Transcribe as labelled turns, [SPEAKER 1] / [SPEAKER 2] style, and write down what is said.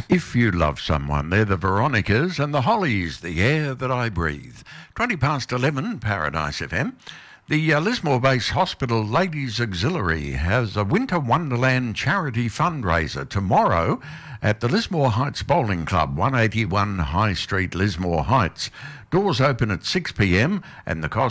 [SPEAKER 1] If you love someone, they're the Veronicas and the Hollies, the air that I breathe. 20 past 11, Paradise FM. The Lismore Base Hospital Ladies Auxiliary has a Winter Wonderland charity fundraiser tomorrow at the Lismore Heights Bowling Club, 181 High Street, Lismore Heights. Doors open at 6 p.m. and the cost